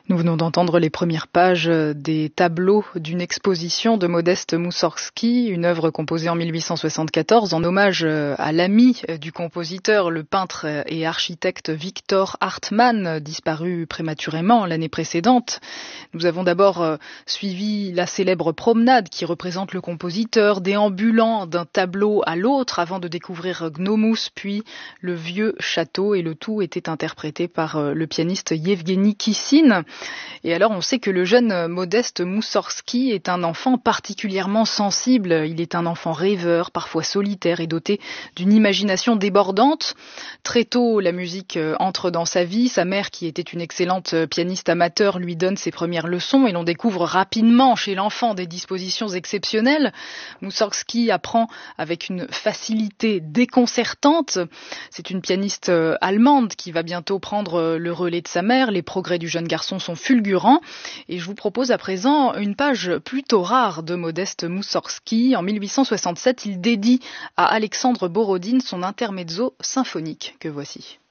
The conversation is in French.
Nous venons d'entendre les premières pages des tableaux d'une exposition de Modeste Moussorgsky, une œuvre composée en 1874 en hommage à l'ami du compositeur, le peintre et architecte Victor Hartmann, disparu prématurément l'année précédente. Nous avons d'abord suivi la célèbre promenade qui représente le compositeur déambulant d'un tableau à l'autre avant de découvrir Gnomus, puis le vieux château, et le tout était interprété par le pianiste Yevgeny Kissin. Et alors on sait que le jeune Modeste Moussorgsky est un enfant particulièrement sensible. Il est un enfant rêveur, parfois solitaire et doté d'une imagination débordante. Très tôt, la musique entre dans sa vie. Sa mère, qui était une excellente pianiste amateur, lui donne ses premières leçons et l'on découvre rapidement chez l'enfant des dispositions exceptionnelles. Moussorgsky apprend avec une facilité déconcertante. C'est une pianiste allemande qui va bientôt prendre le relais de sa mère. Les progrès du jeune garçon sont fulgurants. Et je vous propose à présent une page plutôt rare de Modeste Moussorgsky. En 1867, il dédie à Alexandre Borodine son intermezzo symphonique que voici.